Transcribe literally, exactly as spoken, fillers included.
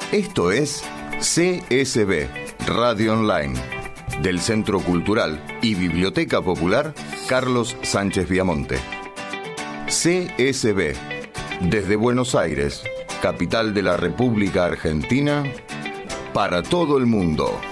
Esto es C S B, Radio Online, del Centro Cultural y Biblioteca Popular Carlos Sánchez Viamonte. C S B, desde Buenos Aires, capital de la República Argentina, para todo el mundo.